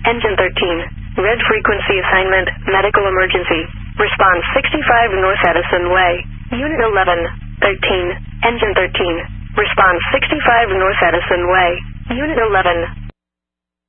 Engine 13. Red frequency assignment, medical emergency. Response 65 North Edison Way. Unit 11. 13. Engine 13. Response 65 North Edison Way. Unit 11.